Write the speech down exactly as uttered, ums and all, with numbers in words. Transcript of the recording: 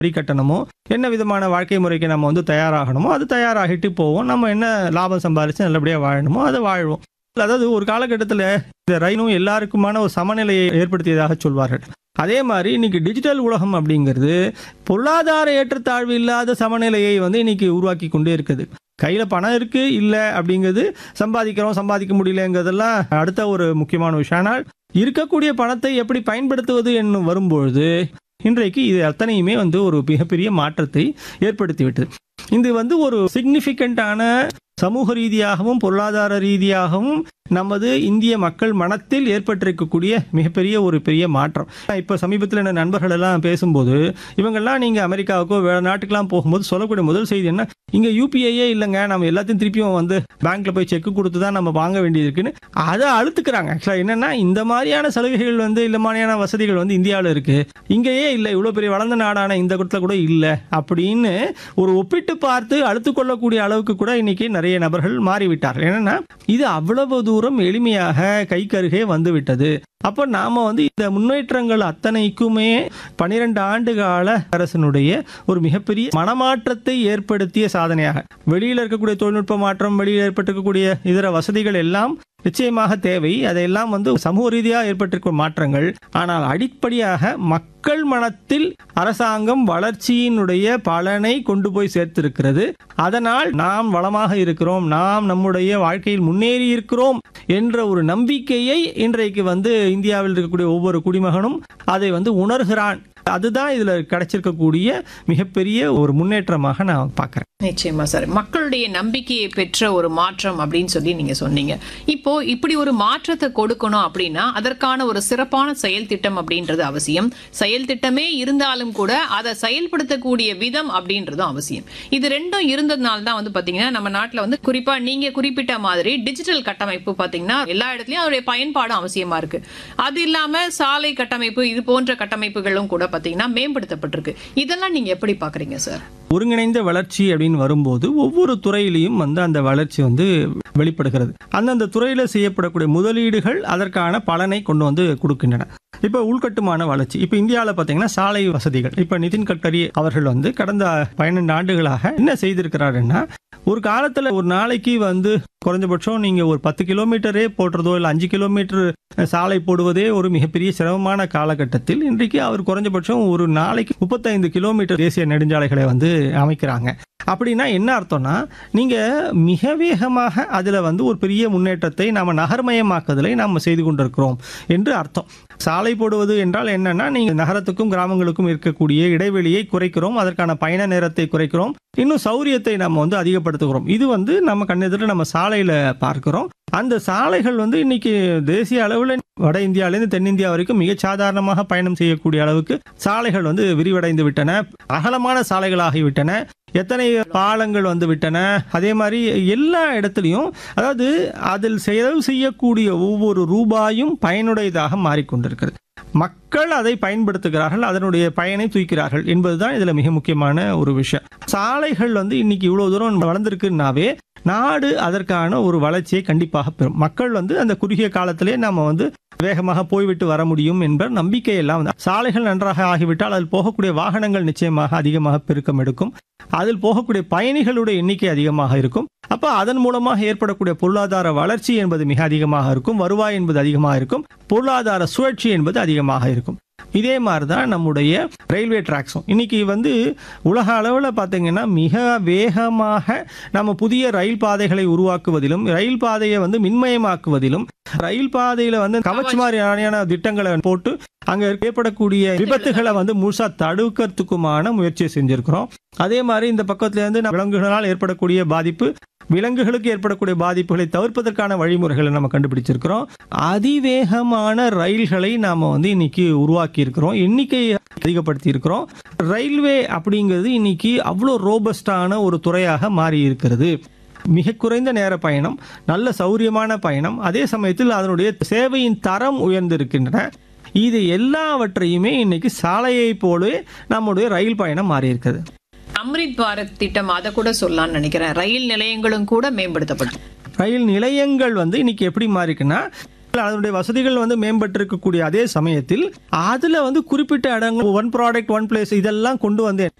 வரி கட்டணமோ என்ன விதமான வாழ்க்கை முறைக்கு நம்ம வந்து தயாராகணுமோ அது தயாராகிட்டு போவோம். நம்ம என்ன லாபம் சம்பாதிச்சு நல்லபடியாக வாழணுமோ அதை வாழ்வோம். அதாவது ஒரு காலகட்டத்தில் இந்த ரயிலும் எல்லாருக்குமான ஒரு சமநிலையை ஏற்படுத்தியதாக சொல்வார்கள். அதே மாதிரி இன்னைக்கு டிஜிட்டல் உலகம் அப்படிங்கிறது பொருளாதார ஏற்றத்தாழ்வு இல்லாத சமநிலையை வந்து இன்னைக்கு உருவாக்கி கொண்டே இருக்குது. கையில் பணம் இருக்கு இல்லை அப்படிங்கிறது, சம்பாதிக்கிறோம் சம்பாதிக்க முடியலங்கிறதெல்லாம் அடுத்த ஒரு முக்கியமான விஷயம். ஆனால் இருக்கக்கூடிய பணத்தை எப்படி பயன்படுத்துவது என்று வரும்பொழுது இன்றைக்கு இது அத்தனையுமே வந்து ஒரு மிகப்பெரிய மாற்றத்தை ஏற்படுத்திவிட்டது. இது வந்து ஒரு சிக்னிஃபிகண்டான சமூக ரீதியாகவும் பொருளாதார ரீதியாகவும் நமது இந்திய மக்கள் மனத்தில் ஏற்பட்டிருக்கக்கூடிய மிகப்பெரிய ஒரு பெரிய மாற்றம். இப்போ சமீபத்தில் என்ன நண்பர்கள் எல்லாம் பேசும்போது இவங்கெல்லாம் நீங்கள் அமெரிக்காவுக்கோ வேறு நாட்டுக்கெல்லாம் போகும்போது சொல்லக்கூடிய முதல் செய்தி என்ன, இங்கே யூபிஐயே இல்லைங்க, நம்ம எல்லாத்தையும் திருப்பியும் வந்து பேங்க்கில் போய் செக்கு கொடுத்து தான் நம்ம வாங்க வேண்டியது இருக்குன்னு அதை அழுத்துக்கிறாங்க. ஆக்சுவலாக என்னென்னா இந்த மாதிரியான சலுகைகள் வந்து இந்த மாதிரியான வசதிகள் வந்து இந்தியாவில் இருக்குது, இங்கேயே இல்லை, இவ்வளோ பெரிய வளர்ந்த நாடான இந்த இடத்துல கூட இல்லை அப்படின்னு ஒரு ஒப்பிட்டு பார்த்து அழுத்துக்கொள்ளக்கூடிய அளவுக்கு கூட இன்னைக்கு நிறைய நபர்கள் மாறிவிட்டார்கள். என்னன்னா இது அவ்வளவு தூரம் எளிமையாக கைக்கருகே வந்துவிட்டது. அப்போ நாம வந்து இந்த முன்னேற்றங்கள் அத்தனைக்குமே பனிரெண்டு ஆண்டு கால அரசனுடைய ஒரு மிகப்பெரிய மனமாற்றத்தை ஏற்படுத்திய சாதனையாக, வெளியில் இருக்கக்கூடிய தொழில்நுட்ப மாற்றம், வெளியில் ஏற்பட்டிருக்கக்கூடிய இதர வசதிகள் எல்லாம் நிச்சயமாக தேவை. அதையெல்லாம் வந்து சமூக ரீதியாக ஏற்பட்டிருக்கிற மாற்றங்கள். ஆனால் அடிப்படையாக மக்கள் மனத்தில் அரசாங்கம் வளர்ச்சியினுடைய பலனை கொண்டு போய் சேர்த்திருக்கிறது. அதனால் நாம் வளமாக இருக்கிறோம், நாம் நம்முடைய வாழ்க்கையில் முன்னேறி இருக்கிறோம் என்ற ஒரு நம்பிக்கையை இன்றைக்கு வந்து இந்தியாவில் இருக்கக்கூடிய ஒவ்வொரு குடிமகனும் அதை வந்து உணர்கிறான். அதுதான் இதுல கிடைச்சிருக்கக்கூடிய மிகப்பெரிய ஒரு முன்னேற்றமாக நான் பார்க்கிறேன். நிச்சயமா சார், மக்களுடைய நம்பிக்கையை பெற்ற ஒரு மாற்றம் அப்படின்னு சொல்லி நீங்க சொன்னீங்க. இப்போ இப்படி ஒரு மாற்றத்தை கொடுக்கணும் அப்படின்னா அதற்கான ஒரு சிறப்பான செயல் திட்டம் அப்படின்றது அவசியம். செயல் திட்டமே இருந்தாலும் கூட அதை செயல்படுத்தக்கூடிய விதம் அப்படின்றதும் அவசியம். இது ரெண்டும் இருந்ததுனால தான் வந்து பாத்தீங்கன்னா நம்ம நாட்டில் வந்து குறிப்பா நீங்க குறிப்பிட்ட மாதிரி டிஜிட்டல் கட்டமைப்பு பாத்தீங்கன்னா எல்லா இடத்துலயும் அதோடைய பயன்பாடும் அவசியமா இருக்கு. அது இல்லாம சாலை கட்டமைப்பு இது போன்ற கட்டமைப்புகளும் கூட பாத்தீங்கன்னா மேம்படுத்தப்பட்டிருக்கு. இதெல்லாம் நீங்க எப்படி பாக்குறீங்க சார்? ஒருங்கிணைந்த வளர்ச்சி அப்படின்னு வரும்போது ஒவ்வொரு துறையிலையும் வந்து அந்த வளர்ச்சி வந்து வெளிப்படுகிறது. அந்தந்த துறையில செய்யப்படக்கூடிய முதலீடுகள் அதற்கான பலனை கொண்டு வந்து கொடுக்கின்றன. இப்போ உள்கட்டுமான வளர்ச்சி, இப்போ இந்தியாவில் பார்த்தீங்கன்னா சாலை வசதிகள், இப்போ நிதின் கட்கரி அவர்கள் வந்து கடந்த பன்னெண்டு ஆண்டுகளாக என்ன செய்திருக்கிறாருன்னா, ஒரு காலத்தில் ஒரு நாளைக்கு வந்து குறைஞ்சபட்சம் நீங்கள் ஒரு பத்து கிலோமீட்டரே போடுறதோ இல்லை அஞ்சு கிலோமீட்டர் சாலை போடுவதே ஒரு மிகப்பெரிய சிரமமான காலகட்டத்தில் இன்றைக்கு அவர் குறைஞ்சபட்சம் ஒரு நாளைக்கு முப்பத்தைந்து கிலோமீட்டர் தேசிய நெடுஞ்சாலைகளை வந்து அமைக்கிறாங்க. அப்படின்னா என்ன அர்த்தம்னா, நீங்கள் மிக வேகமாக அதில் வந்து ஒரு பெரிய முன்னேற்றத்தை நாம் நகர்மயமாக்குதலை நாம் செய்து கொண்டிருக்கிறோம் என்று அர்த்தம். சாலை போடுவது என்றால் என்னன்னா, நீங்கள் நகரத்துக்கும் கிராமங்களுக்கும் இருக்கக்கூடிய இடைவெளியை குறைக்கிறோம், அதற்கான பயண நேரத்தை குறைக்கிறோம், இன்னும் சௌரியத்தை நம்ம வந்து அதிகப்படுத்துகிறோம். இது வந்து நம்ம கண்ணெதிர நம்ம சாலையில் பார்க்கிறோம். அந்த சாலைகள் வந்து இன்னைக்கு தேசிய அளவில் வட இந்தியாவிலிருந்து தென்னிந்தியா வரைக்கும் மிக சாதாரணமாக பயணம் செய்யக்கூடிய அளவுக்கு சாலைகள் வந்து விரிவடைந்து விட்டன, அகலமான சாலைகளாகிவிட்டன, எத்தனை பாலங்கள் வந்து விட்டன. அதே மாதிரி எல்லா இடத்துலையும் அதாவது அதில் செலவு செய்யக்கூடிய ஒவ்வொரு ரூபாயும் பயனுடையதாக மாறிக்கொண்டிருக்கிறது. மக்கள் அதை பயன்படுத்துகிறார்கள், அதனுடைய பயனை தூக்கிறார்கள் என்பதுதான் இதுல மிக முக்கியமான ஒரு விஷயம். சாலைகள் வந்து இன்னைக்கு இவ்வளவு தூரம் வளர்ந்திருக்குன்னாவே நாடு அதற்கான ஒரு வளர்ச்சியை கண்டிப்பாக பெறும். மக்கள் வந்து அந்த குறுகிய காலத்திலே நாம வந்து வேகமாக போய்விட்டு வர முடியும் என்ற நம்பிக்கை எல்லாம் வந்து சாலைகள் நன்றாக ஆகிவிட்டால் அதில் போகக்கூடிய வாகனங்கள் நிச்சயமாக அதிகமாக பெருக்கம் எடுக்கும், அதில் போகக்கூடிய பயணிகளுடைய எண்ணிக்கை அதிகமாக இருக்கும். அப்ப அதன் மூலமாக ஏற்படக்கூடிய பொருளாதார வளர்ச்சி என்பது மிக அதிகமாக இருக்கும், வருவாய் என்பது அதிகமாக இருக்கும், பொருளாதார சுழற்சி என்பது அதிகமாக இருக்கும். இதே மாதிரி தான் நம்முடைய ரயில்வே டிராக்ஸும் இன்னைக்கு வந்து உலக அளவில் பார்த்தீங்கன்னா மிக வேகமாக நம்ம புதிய ரயில் பாதைகளை உருவாக்குவதிலும் ரயில் பாதையை வந்து மின்மயமாக்குவதிலும் ரயில் பாதையில வந்து கவச் மாதிரியான திட்டங்களை போட்டு அங்க ஏற்படக்கூடிய விபத்துகளை வந்து முழுசா தடுக்கிறதுக்குமான முயற்சியை செஞ்சிருக்கிறோம். அதே மாதிரி இந்த பக்கத்துல இருந்து விலங்குகளால் ஏற்படக்கூடிய பாதிப்பு, விலங்குகளுக்கு ஏற்படக்கூடிய பாதிப்புகளை தவிர்ப்பதற்கான வழிமுறைகளை நம்ம கண்டுபிடிச்சிருக்கிறோம். அதிவேகமான ரயில்களை நாம வந்து இன்னைக்கு உருவாக்கி இருக்கிறோம், எண்ணிக்கையை அதிகப்படுத்தி இருக்கிறோம். ரயில்வே அப்படிங்கிறது இன்னைக்கு அவ்வளோ ரோபஸ்டான ஒரு துறையாக மாறி இருக்கிறது. மிக குறைந்த நேர பயணம், நல்ல சௌரியமான பயணம், அதே சமயத்தில் அதனுடைய சேவையின் தரம் உயர்ந்திருக்கின்றன. இது எல்லாவற்றையுமே இன்னைக்கு சாலையை போலவே நம்முடைய ரயில் பயணம் மாறி இருக்குது. அம்ரித் பாரத் திட்டம் அதை கூட சொல்லலாம்னு நினைக்கிறேன். ரயில் நிலையங்களும் கூட மேம்படுத்தப்படும். ரயில் நிலையங்கள் வந்து இன்னைக்கு எப்படி மாறிக்குன்னா, அதனுடைய வசதிகள் வந்து மேம்பட்டு இருக்கக்கூடிய அதே சமயத்தில் அதுல வந்து குறிப்பிட்ட இடங்கள் ஒன் ப்ராடக்ட் ஒன் பிளேஸ் இதெல்லாம் கொண்டு வந்து